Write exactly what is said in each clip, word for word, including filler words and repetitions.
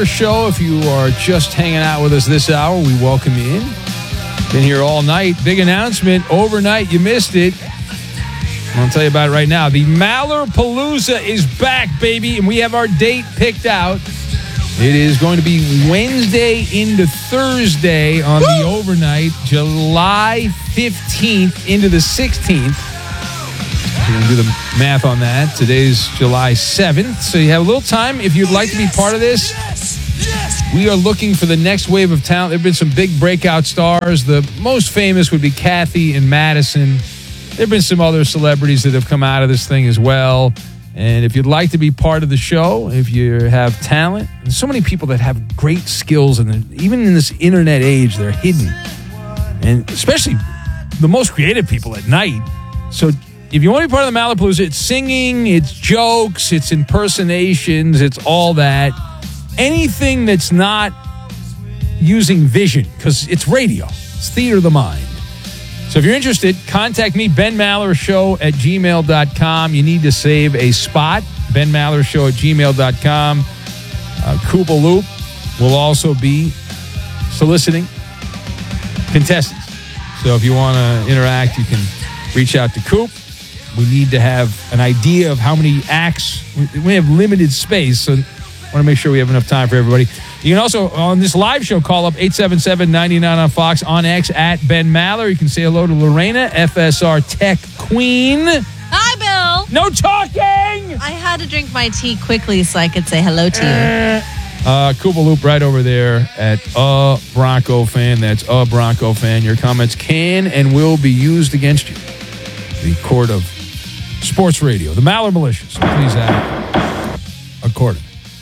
Maller Show. If you are just hanging out with us this hour, we welcome you in. Been here all night. Big announcement overnight. You missed it. I'll tell you about it right now. The Maller Palooza is back, baby, and we have our date picked out. It is going to be Wednesday into Thursday on Woo! The overnight, July fifteenth into the sixteenth. We're going to do the math on that. Today's July seventh, so you have a little time. If you'd like to be part of this, we are looking for the next wave of talent. There have been some big breakout stars. The most famous would be Kathy and Madison. There have been some other celebrities that have come out of this thing as well. And if you'd like to be part of the show, if you have talent, there's so many people that have great skills, and even in this internet age, they're hidden. And especially the most creative people at night. So if you want to be part of the Maller Palooza, it's singing, it's jokes, it's impersonations, it's all that. Anything that's not using vision, because it's radio. It's theater of the mind. So if you're interested, contact me, Ben Maller Show at gmail dot com. You need to save a spot, Ben Maller Show at gmail dot com. Uh, Koopa Loop will also be soliciting contestants. So if you want to interact, you can reach out to Coop. We need to have an idea of how many acts. We have limited space, so I want to make sure we have enough time for everybody. You can also, on this live show, call up eight seven seven, nine nine on Fox, on X, at Ben Maller. You can say hello to Lorena, F S R Tech Queen. Hi, Bill. No talking! I had to drink my tea quickly so I could say hello to you. Uh, Koopa Loop right over there at A Bronco Fan. That's A Bronco Fan. Your comments can and will be used against you. The court of sports radio. The Maller Militia. So please add accordingly.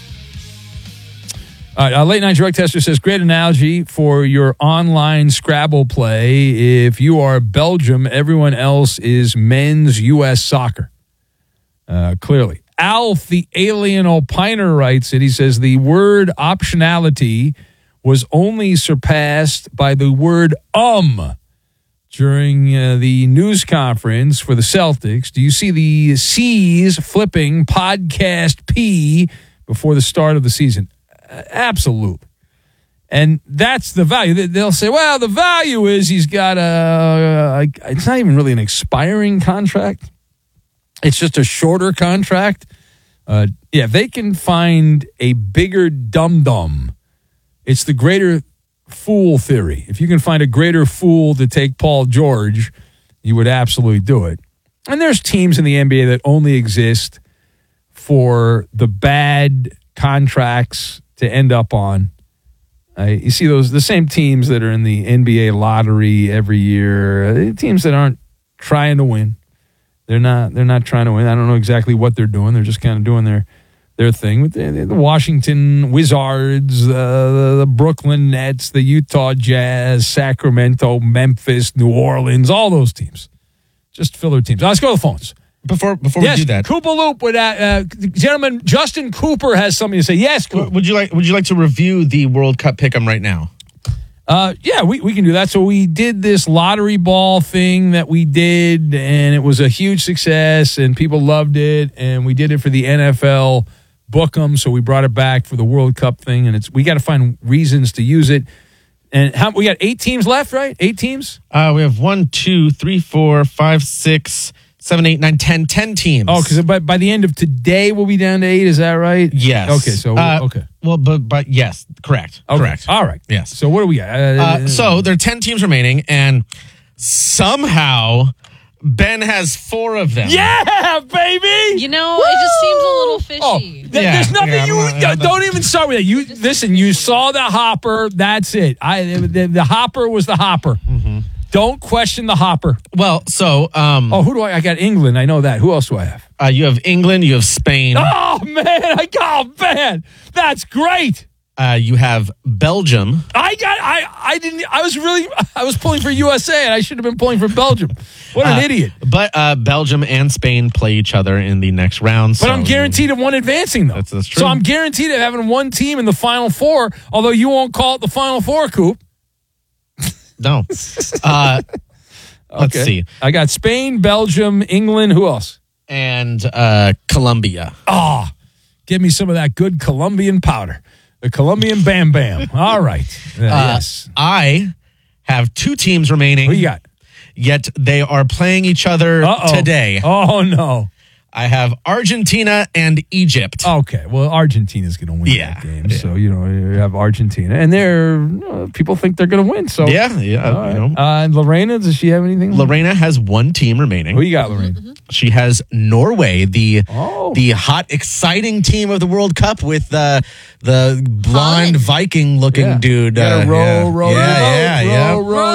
All right, uh, Late Night Drug Tester says, great analogy for your online Scrabble play. If you are Belgium, everyone else is men's U S soccer. Uh, clearly. Alf, the alien opiner, writes it. He says, the word optionality was only surpassed by the word um during uh, the news conference for the Celtics. Do you see the C's flipping podcast P before the start of the season? Absolutely. And that's the value. They'll say, well, the value is he's got a, it's not even really an expiring contract. It's just a shorter contract. Uh, yeah, if they can find a bigger dum-dum, it's the greater fool theory. If you can find a greater fool to take Paul George, you would absolutely do it. And there's teams in the N B A that only exist for the bad contracts to end up on. Uh, you see those the same teams that are in the N B A lottery every year, uh, teams that aren't trying to win. They're not. They're not trying to win. I don't know exactly what they're doing. They're just kind of doing their their thing with the, the Washington Wizards, uh, the, the Brooklyn Nets, the Utah Jazz, Sacramento, Memphis, New Orleans, all those teams. Just filler teams. Now, let's go to the phones. Before before yes, we do that, Koopa Loop with uh, uh, gentleman Justin Cooper has something to say. Yes, Coop. would you like would you like to review the World Cup pick'em right now? Uh, yeah, we, we can do that. So we did this lottery ball thing that we did, and it was a huge success, and people loved it, and we did it for the N F L Book'em, so we brought it back for the World Cup thing, and it's we got to find reasons to use it. And how we got eight teams left, right? Eight teams? Uh, we have one, two, three, four, five, six, seven, eight, nine, ten, ten teams. Oh, because by, by the end of today, we'll be down to eight. Is that right? Yes. Okay. So uh, okay. Well, but but yes, correct. Okay. Correct. All right. Yes. So what do we got? Uh, Uh, so there are ten teams remaining, and somehow Ben has four of them. Yeah, baby. You know, Woo! It just seems a little fishy. Oh, th- Yeah, there's nothing yeah, you I'm not- don't, I'm not- don't even start with that. You listen. You saw the hopper. That's it. I the, the hopper was the hopper. Mm-hmm. Don't question the hopper. Well, so um, Oh, who do I? I got England. I know that. Who else do I have? uh, you have England, you have Spain, Oh man, I got oh, man. That's great. uh, you have Belgium. I got. I. I didn't. I was really. I was pulling for U S A, and I should have been pulling for Belgium. What an Uh, idiot. But uh, Belgium and Spain play each other in the next round. But so I'm guaranteed of one advancing, though. That's- that's true. So I'm guaranteed of having one team in the Final Four, although you won't call it the Final Four, Coop. No. Uh, let's Okay. see. I got Spain, Belgium, England. Who else? And uh, Colombia. Oh, give me some of that good Colombian powder. The Colombian Bam Bam. All right. Uh, Uh, yes. I have two teams remaining. Who you got? Yet they are playing each other Uh-oh. today. Oh, no. I have Argentina and Egypt. Okay. Well, Argentina's going to win Yeah. that game. So, you know, you have Argentina. And they're, uh, people think they're going to win. So, Yeah, yeah. all right. You know. Uh, and Lorena, does she have anything? Lorena has one team remaining. Who you got, Lorena? She has Norway, the Oh. the hot, exciting team of the World Cup with uh, the blonde Holland. Viking looking Yeah. dude. Gotta uh, row, yeah. row, yeah, row, yeah, row, yeah. row,